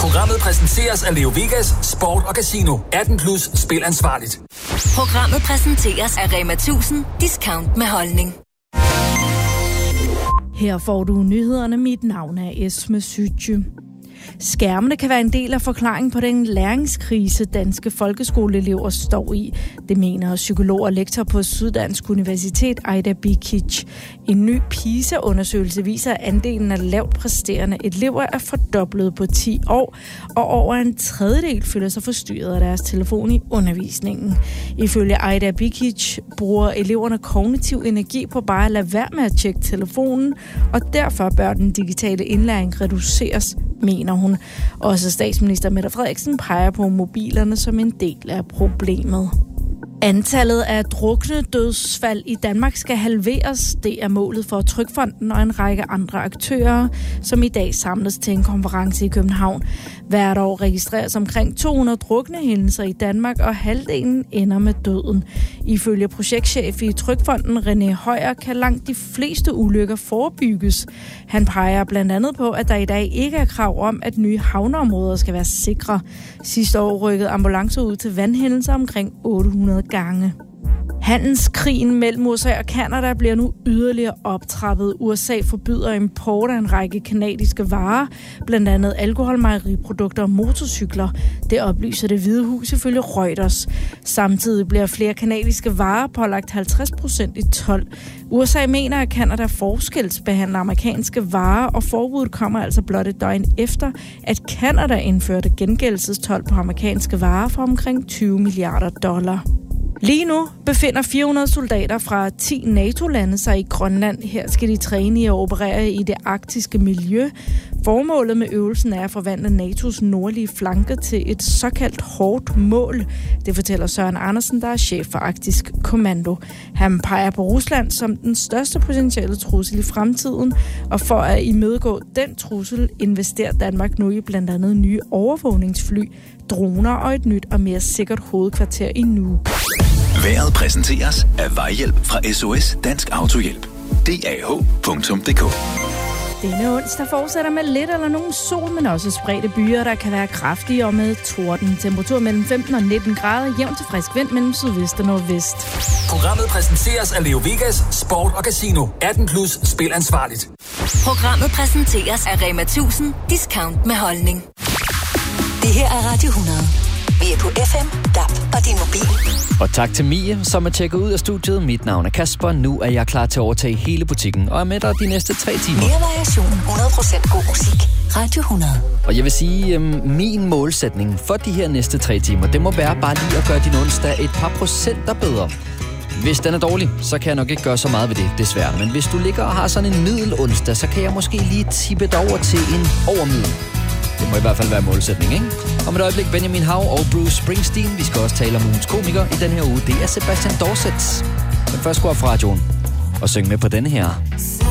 Programmet præsenteres af Leo Vegas, Sport og Casino. 18+ spil ansvarligt. Programmet præsenteres af Rema 1000 Discount med holdning. Her får du nyhederne. Mit navn er Esme Sytje. Skærmene kan være en del af forklaringen på den læringskrise, danske folkeskoleelever står i. Det mener psykolog og lektor på Syddansk Universitet, Aida Bikic. En ny PISA-undersøgelse viser, at andelen af lavt præsterende elever er fordoblet på 10 år, og over en tredjedel føler sig forstyrret af deres telefon i undervisningen. Ifølge Aida Bikic bruger eleverne kognitiv energi på bare at lade være med at tjekke telefonen, og derfor bør den digitale indlæring reduceres, mener hun. Også statsminister Mette Frederiksen peger på mobilerne som en del af problemet. Antallet af druknedødsfald i Danmark skal halveres. Det er målet for Trygfonden og en række andre aktører, som i dag samles til en konference i København. Hvert år registreres omkring 200 druknehændelser i Danmark, og halvdelen ender med døden. Ifølge projektchef i Trygfonden, René Højer, kan langt de fleste ulykker forebygges. Han peger blandt andet på, at der i dag ikke er krav om, at nye havneområder skal være sikre. Sidste år rykkede ambulancer ud til vandhændelser omkring 800 gange. Handelskrigen mellem USA og Canada bliver nu yderligere optrappet. USA forbyder import af en række canadiske varer, blandt andet alkohol, mejeriprodukter og motorcykler. Det oplyser Det Hvide Hus ifølge Reuters. Samtidig bliver flere canadiske varer pålagt 50% i told. USA mener, at Canada forskelsbehandler amerikanske varer, og forbuddet kommer altså blot et døgn efter, at Canada indførte gengældelsestolld på amerikanske varer for omkring $20 milliarder. Lige nu befinder 400 soldater fra 10 NATO-lande sig i Grønland. Her skal de træne i at operere i det arktiske miljø. Formålet med øvelsen er at forvandle NATO's nordlige flanke til et såkaldt hårdt mål. Det fortæller Søren Andersen, der er chef for Arktisk Kommando. Han peger på Rusland som den største potentielle trussel i fremtiden, og for at imødegå den trussel investerer Danmark nu i blandt andet nye overvågningsfly, droner og et nyt og mere sikkert hovedkvarter i Nuuk. Vejret præsenteres af Vejhjælp fra SOS Dansk Autohjælp. DAH.dk. Denne onsdag fortsætter med lidt eller nogen sol, men også spredte byer, der kan være kraftige og med torden. Temperatur mellem 15 og 19 grader, jævn til frisk vind mellem sydvest og nordvest. Programmet præsenteres af Leo Vegas, Sport og Casino. 18+ spil ansvarligt. Programmet præsenteres af Rema 1000 Discount med holdning. Det her er Radio 100. Vi er på FM, DAB og din mobil. Og tak til Mie, som er tjekket ud af studiet. Mit navn er Kasper. Nu er jeg klar til at overtage hele butikken og er med dig de næste 3 timer. Mere variation, 100% god musik. Radio 100. Og jeg vil sige, min målsætning for de her næste 3 timer, det må være bare lige at gøre din onsdag et par procenter bedre. Hvis den er dårlig, så kan jeg nok ikke gøre så meget ved det, desværre. Men hvis du ligger og har sådan en middelonsdag, så kan jeg måske lige tippe dig over til en overmiddel. Det må i hvert fald være målsætning, ikke? Om et øjeblik Benjamin Hav og Bruce Springsteen. Vi skal også tale om ugens komiker i den her uge. Det er Sebastian Dorset. Men først går jeg fra radioen og synge med på denne her.